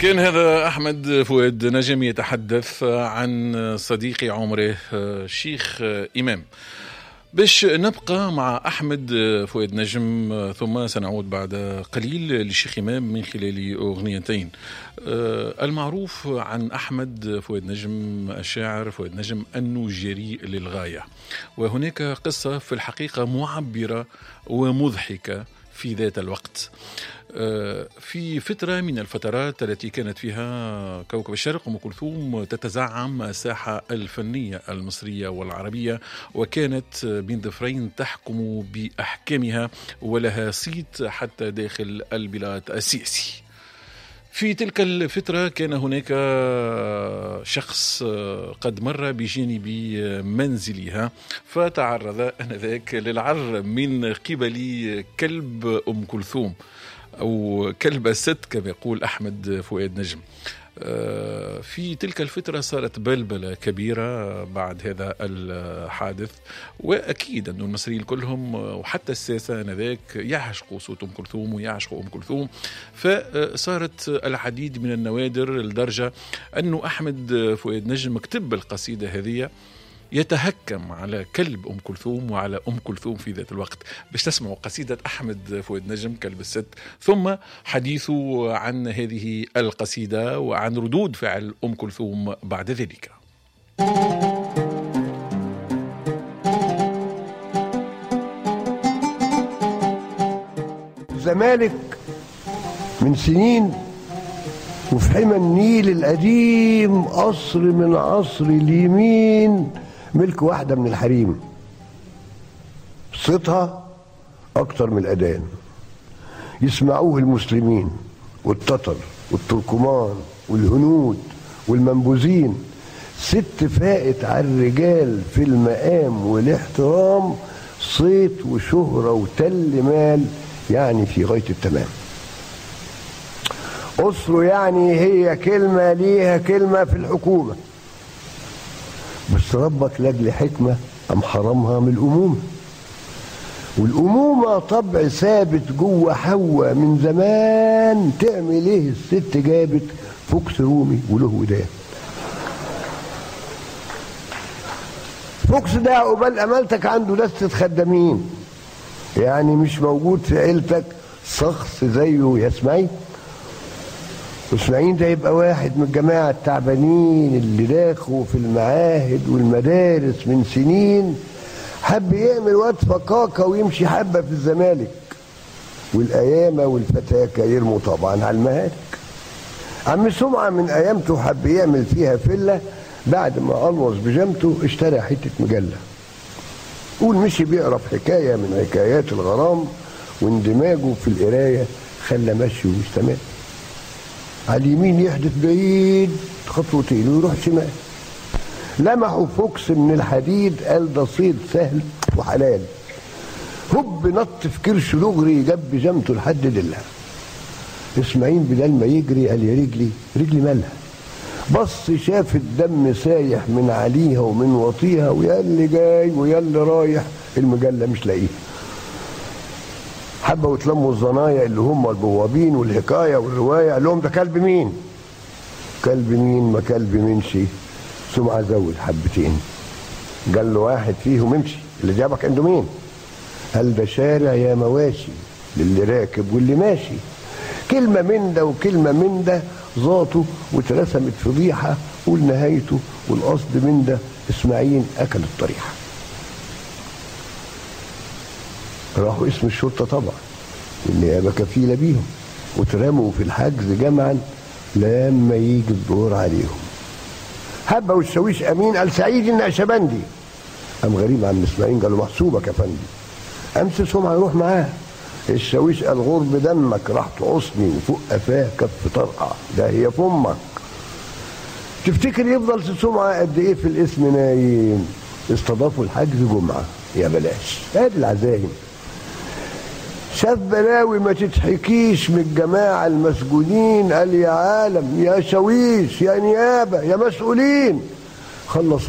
كان هذا أحمد فؤاد نجم يتحدث عن صديقي عمره الشيخ إمام. باش نبقى مع أحمد فؤاد نجم ثم سنعود بعد قليل للشيخ إمام من خلال أغنيتين. المعروف عن أحمد فؤاد نجم الشاعر فؤاد نجم أنه جريء للغاية، وهناك قصة في الحقيقة معبرة ومضحكة في ذات الوقت. في فترة من الفترات التي كانت فيها كوكب الشرق أم كلثوم تتزعم الساحة الفنية المصرية والعربية، وكانت بين ظفرين تحكم بأحكامها ولها صيت حتى داخل البلاد السياسي. في تلك الفترة كان هناك شخص قد مر بجانب منزلها فتعرض آنذاك للعر من قبل كلب أم كلثوم أو كلب الست كما يقول أحمد فؤاد نجم. في تلك الفترة صارت بلبلة كبيرة بعد هذا الحادث، وأكيد أن المصريين كلهم وحتى الساسة آنذاك يعشقوا صوت أم كلثوم ويعشقوا أم كلثوم، فصارت العديد من النوادر لدرجة أنه أحمد فؤاد نجم كتب القصيدة هذه يتهكم على كلب أم كلثوم وعلى أم كلثوم في ذات الوقت. باش تسمعوا قصيدة أحمد فؤاد نجم كلب الست، ثم حديثه عن هذه القصيدة وعن ردود فعل أم كلثوم بعد ذلك. الزمالك من سنين وفي حمى النيل القديم قصر من عصر اليمين ملك واحدة من الحريم، صيتها أكتر من الأذان، يسمعوه المسلمين والتتر والتركمان والهنود والمنبوذين. ست فائت على الرجال في المقام والاحترام، صيت وشهرة وتل مال، يعني في غاية التمام. أسره يعني هي كلمة ليها كلمة في الحكومة، بس ربك لاجل حكمة أم حرمها من الأمومة، والأمومة طبع ثابت جوه حواء من زمان. تعمل إيه الست جابت فوكس رومي وله ودان. فوكس ده عقبال أمالتك عنده دستة خدامين، يعني مش موجود في عيلتك شخص زيه يا اسماعيل. واسماعيل ده يبقى واحد من الجماعة التعبانين اللي داخلوا في المعاهد والمدارس من سنين، حب يعمل واد فكاكة ويمشي حبة في الزمالك، والأيامة والفتاكة يرموا طبعا على المهالك. عم سمعة من أيامته حب يعمل فيها فلة، بعد ما قلوص بجامته اشترى حتة مجلة. قول مشي بيقرا في حكاية من حكايات الغرام، واندماجه في القراية خلى مشيه مش تمام. على اليمين يحدث بعيد خطوتين ويروح شمال. لمحوا فوكس من الحديد، قال ده صيد سهل وحلال. هب نط في كرشه دغري، جاب بجامته لحد دلها. اسماعيل بدل ما يجري قال يا رجلي مالها. بص شاف الدم سايح من عليها ومن وطيها، ويا اللي جاي ويا اللي رايح المجله مش لاقيها. حبوا يتلموا الزنايا اللي هم البوابين والحكايه والروايه، قال لهم ده كلب مين؟ كلب مين؟ ما كلب منشي. سمعة زود حبتين، قال له واحد فيهم امشي، اللي جابك عنده مين؟ قال ده شارع يا مواشي للي راكب واللي ماشي. كلمه من ده وكلمه من ده ذاته، واترسمت فضيحه والنهايته والقصد من ده اسماعيل اكل الطريحه. راحوا اسم الشرطة طبعا، النيابة كفيلة بيهم، واترموا في الحجز جمعا لما يجي الدور عليهم. هبة والشاويش أمين قال سعيد النقشبندي. قام غريب عم اسماعيل قال له محسوبك يا فندم. أمس سمعة يروح معاه. الشاويش قال غرب دمك، راح تعصني وفوق قفاه كف طرقع، ده هي فمك. تفتكر يفضل سمعة قد إيه في الاسم نايم؟ استضافوا الحجز جمعة، يا بلاش ادي العزايم. شاف بلاوي ما تتحكيش من الجماعة المسجونين، قال يا عالم يا شاويش يا نيابة يا مسؤولين، خلص